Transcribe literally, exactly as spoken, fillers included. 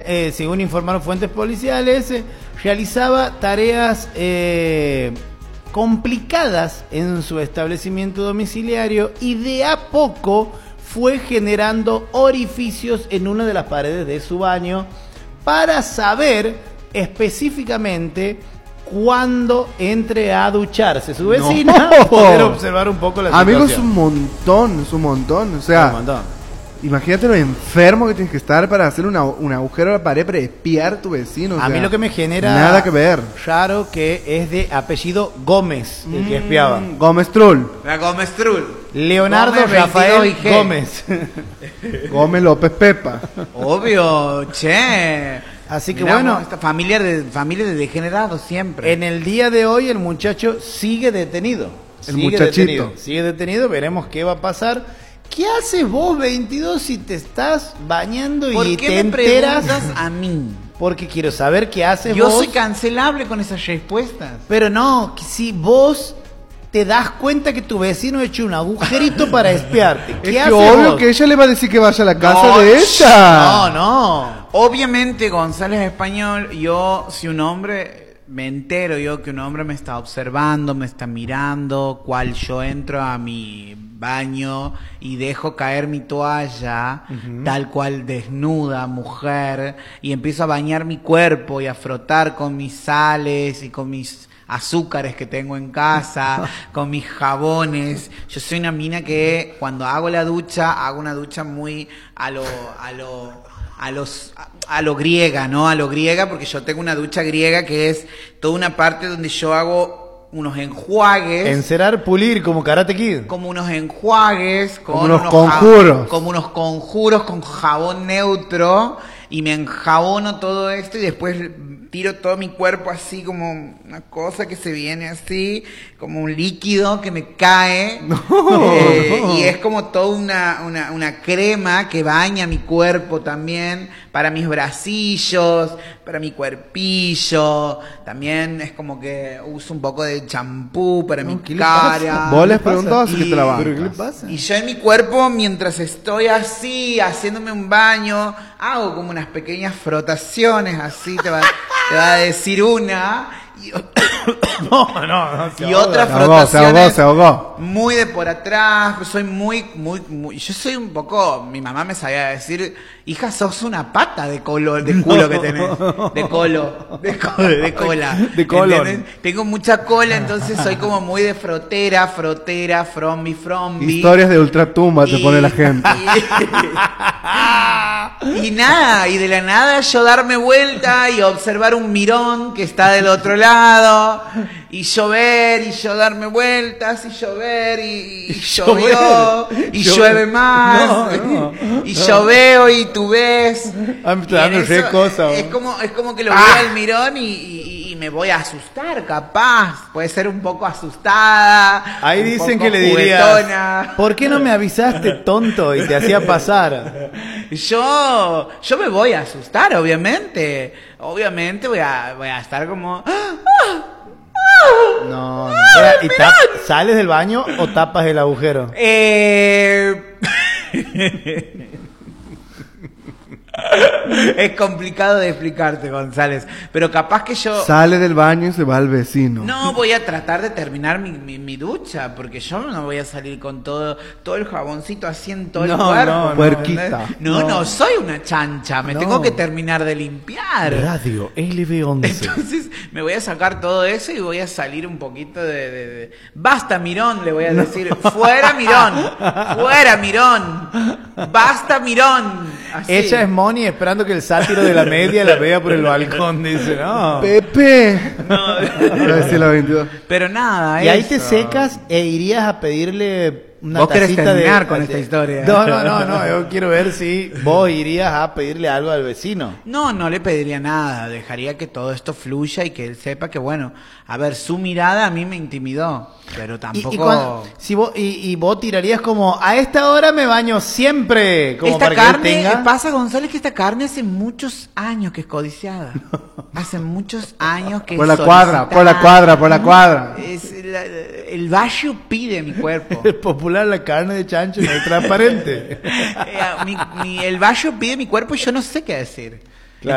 eh, según informaron fuentes policiales, eh, realizaba tareas eh, complicadas en su establecimiento domiciliario y de a poco fue generando orificios en una de las paredes de su baño para saber específicamente cuando entre a ducharse su vecina, no. poder observar un poco la Amigo, situación. es un montón, es un montón. O sea, un montón. Imagínate lo enfermo que tienes que estar para hacer una, un agujero a la pared para espiar a tu vecino. O A sea, mí lo que me genera nada que ver. raro que es de apellido Gómez, el que espiaba. Mm, Gómez Trull. La Gómez Trull. Leonardo Gómez, Rafael veintidós I G. Gómez. Gómez López Pepa. Obvio, che. Así que Mirá, bueno, esta familia de familia de degenerados siempre. en el día de hoy el muchacho sigue detenido. El sigue muchachito. Detenido, sigue detenido, veremos qué va a pasar. ¿Qué haces vos, veintidós, si te estás bañando ¿Por y qué te me enteras? preguntas a mí? Porque quiero saber qué haces Yo vos. soy cancelable con esas respuestas. Pero no, que si vos te das cuenta que tu vecino ha hecho un agujerito para espiarte. ¿Qué Es que haces obvio vos? que ella le va a decir que vaya a la casa No, de ella. No, no. Obviamente, González Español, yo, si un hombre, me entero yo que un hombre me está observando, me está mirando, cual yo entro a mi baño y dejo caer mi toalla, uh-huh. tal cual desnuda, mujer, y empiezo a bañar mi cuerpo y a frotar con mis sales y con mis azúcares que tengo en casa, con mis jabones. Yo soy una mina que cuando hago la ducha, hago una ducha muy a lo, a lo, a los, a, a lo griega, ¿no? A lo griega, porque yo tengo una ducha griega que es toda una parte donde yo hago unos enjuagues. Encerar, pulir, como Karate Kid. Como unos enjuagues, con como unos, unos conjuros. Ja- como unos conjuros con jabón neutro, y me enjabono todo esto y después tiro todo mi cuerpo así como una cosa que se viene así, como un líquido que me cae. No. Eh, y es como toda una, una, una crema que baña mi cuerpo también, para mis bracillos, para mi cuerpillo. También es como que uso un poco de champú para No, mi ¿qué le cara. pasa? Vos ¿Qué les pasa? preguntabas que te la ¿Pero qué le bancas. pasa? Y yo en mi cuerpo, mientras estoy así, haciéndome un baño, hago como unas pequeñas frotaciones, así te va, te va a decir una, y, No, no, no. se y ahoga. otras Se ahogó, se ahogó, frotaciones se ahogó. muy de por atrás. Soy muy, muy, muy, yo soy un poco, mi mamá me sabía decir, hija, sos una pata de colo, de culo No. que tenés, de colo, de, co- de cola, De colon. ¿entendés? Tengo mucha cola, entonces soy como muy de frotera, frotera, frombi, frombi. Historias de ultratumba te Y- pone la gente. Y, y nada, y de la nada yo darme vuelta y observar un mirón que está del otro lado, y llover, y yo darme vueltas, y llover, y, y llovió, y Llover. llueve más, No, no. y yo veo y tú ves. Ah, me está Y en dando re eso, cosa, es vos. como, es como que lo veo Ah. al mirón y, y, y me voy a asustar, capaz. Puede ser un poco asustada. Ahí un dicen poco que le dirías, juguetona. ¿por qué no me avisaste, tonto? Y te hacía pasar. Yo, yo me voy a asustar, obviamente. Obviamente voy a, voy a estar como... No, no. Ahora, ¿y tap- sales del baño o tapas el agujero? Eh... Es complicado de explicarte, González. Pero capaz que yo... Sale del baño y se va al vecino. No voy a tratar de terminar mi, mi, mi ducha, porque yo no voy a salir con todo todo el jaboncito así en todo No, el cuerpo. no, no, puerquita. ¿entendés? No, no, No. soy una chancha, me No. tengo que terminar de limpiar. Radio L V once. Entonces me voy a sacar todo eso y voy a salir un poquito de... de- de- Basta, Mirón, le voy a decir. Fuera, Mirón. Fuera, Mirón. Basta, Mirón. Así. Ella es Moni esperando que el sátiro de la media la vea por el balcón. Dice, no. Pepe. No. Iba a decir la veintidós. Pero nada, Y ahí eso. te secas e irías a pedirle una Vos querés tacita terminar de, con de- esta historia. No, no, no, no. Yo quiero ver si vos irías a pedirle algo al vecino. No, no le pediría nada, dejaría que todo esto fluya y que él sepa que, bueno, a ver, su mirada a mí me intimidó, pero Y, tampoco... y cuando- si vos, y, y vos tirarías como, a esta hora me baño siempre, como Esta para carne, que él tenga. pasa, González, que esta carne hace muchos años que es codiciada. Hace muchos años que Por es la cuadra, por la solicitada. cuadra, por la cuadra. Es la- el vallo pide mi cuerpo. Es popular la carne de chancho, no es transparente. Eh, mi- mi- el vallo pide mi cuerpo y yo no sé qué decir.